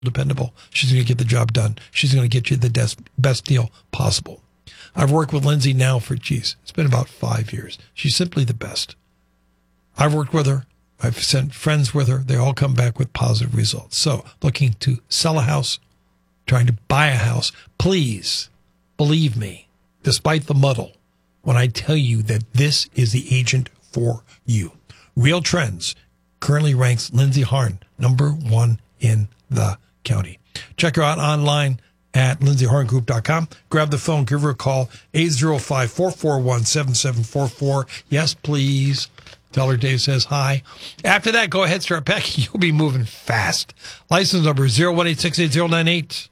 dependable. She's going to get the job done. She's going to get you the best deal possible. I've worked with Lindsay now for, it's been about 5 years. She's simply the best. I've worked with her. I've sent friends with her. They all come back with positive results. So, looking to sell a house, trying to buy a house, please believe me, despite the muddle, when I tell you that this is the agent for you. Real Trends currently ranks Lindsay Harn #1 in the county. Check her out online at lindsayharngroup.com. Grab the phone, give her a call, 805-441-7744. Yes, please. Tell her Dave says hi. After that, go ahead, start packing. You'll be moving fast. License number 018680998.